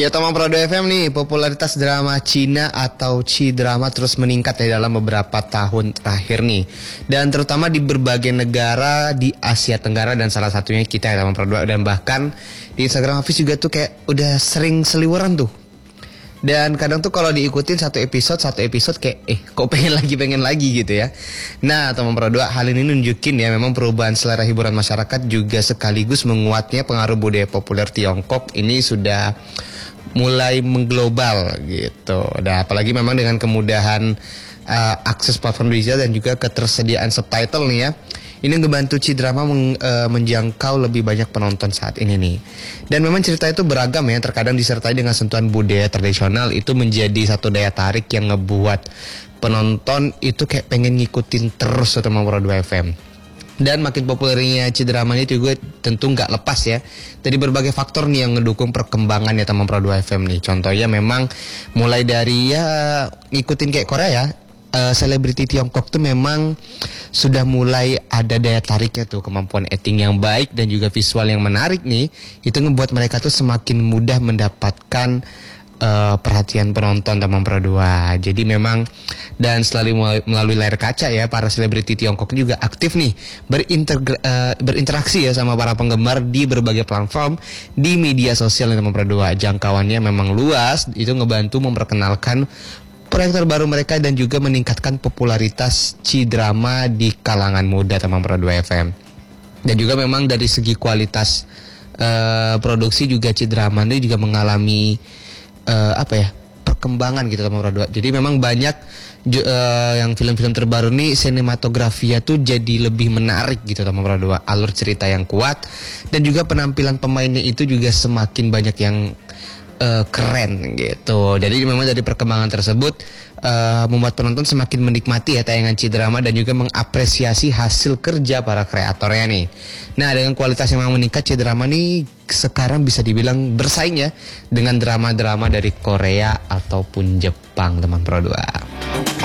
Ya teman Pro 2 FM nih, popularitas drama Cina atau C-drama terus meningkat ya dalam beberapa tahun terakhir nih. Dan terutama di berbagai negara di Asia Tenggara dan salah satunya kita ya teman Pro 2. Dan bahkan di Instagram Hafiz juga tuh kayak udah sering seliweran tuh. Dan kadang tuh kalau diikutin satu episode kayak kok pengen lagi gitu ya. Nah teman Pro 2, hal ini nunjukin ya memang perubahan selera hiburan masyarakat juga sekaligus menguatnya pengaruh budaya populer Tiongkok ini sudah mulai mengglobal gitu. Dan apalagi memang dengan kemudahan akses platform digital dan juga ketersediaan subtitle nih ya. Ini ngebantu C-drama menjangkau lebih banyak penonton saat ini nih. Dan memang cerita itu beragam ya, terkadang disertai dengan sentuhan budaya tradisional. Itu menjadi satu daya tarik yang ngebuat penonton itu kayak pengen ngikutin terus sama Pro 2 FM. Dan makin populernya C-drama ini juga tentu nggak lepas ya dari berbagai faktor nih yang ngedukung perkembangan ya teman Pro 2 FM nih. Contohnya memang mulai dari ya ngikutin kayak Korea ya. Selebriti Tiongkok tuh memang sudah mulai ada daya tariknya tuh, kemampuan acting yang baik dan juga visual yang menarik nih. Itu ngebuat mereka tuh semakin mudah mendapatkan perhatian penonton teman Pro 2. Jadi memang dan selalu melalui layar kaca ya, para selebriti Tiongkok juga aktif nih berinteraksi ya sama para penggemar di berbagai platform di media sosial teman Pro 2. Jangkauannya memang luas, itu ngebantu memperkenalkan proyek terbaru mereka dan juga meningkatkan popularitas C-drama di kalangan muda teman Pro 2 FM. Dan juga memang dari segi kualitas produksi juga C-drama ini juga mengalami perkembangan gitu teman Pro 2. Jadi memang banyak yang film-film terbaru nih sinematografinya tuh jadi lebih menarik gitu teman Pro 2. Alur cerita yang kuat dan juga penampilan pemainnya itu juga semakin banyak yang keren gitu. Jadi memang dari perkembangan tersebut membuat penonton semakin menikmati ya tayangan C-drama dan juga mengapresiasi hasil kerja para kreatornya nih. Nah dengan kualitas yang memang meningkat, C-drama nih sekarang bisa dibilang bersaing ya dengan drama-drama dari Korea ataupun Jepang teman Pro 2.